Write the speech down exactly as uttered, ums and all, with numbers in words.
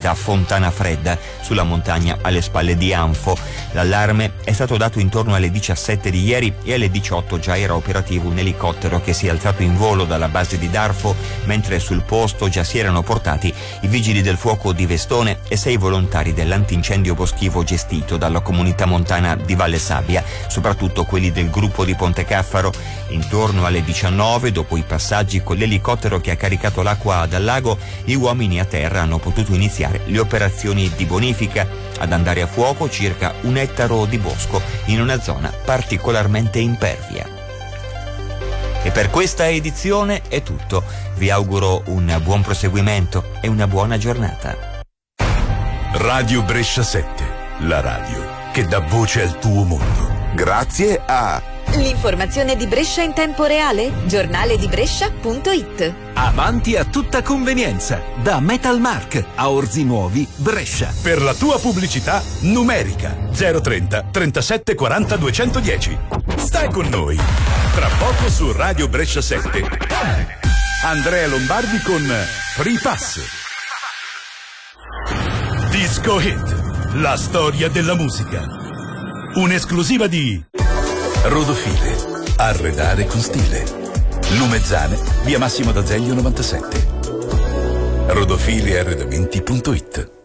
località Fontana Fredda, sulla montagna alle spalle di Anfo. L'allarme è stato dato intorno alle diciassette di ieri e alle diciotto già era operativo un elicottero che si è alzato in volo dalla base di Darfo, mentre sul posto già si erano portati i vigili del fuoco di Vestone e sei volontari dell'antincendio boschivo gestito dalla comunità montana di Valle Sabbia, soprattutto quelli del gruppo di Ponte Caffaro. Intorno alle diciannove, dopo i passaggi con l'elicottero che ha caricato l'acqua dal lago, gli uomini a terra hanno potuto iniziare le operazioni di bonifica. Ad andare a fuoco circa un ettaro di bosco in una zona particolarmente impervia. E per questa edizione è tutto. Vi auguro un buon proseguimento e una buona giornata. Radio Brescia sette, la radio che dà voce al tuo mondo. Grazie a l'informazione di Brescia in tempo reale, giornale di Brescia punto it. Avanti a tutta convenienza, da Metalmark a Orzi Nuovi, Brescia. Per la tua pubblicità numerica zero trenta trentasette quaranta duecentodieci. Stai con noi. Tra poco su Radio Brescia sette. Andrea Lombardi con Free Pass. Disco Hit, la storia della musica. Un'esclusiva di Rodofile, arredare con stile. Lumezzane, via Massimo d'Azeglio novantasette. rodofili arredamenti punto it.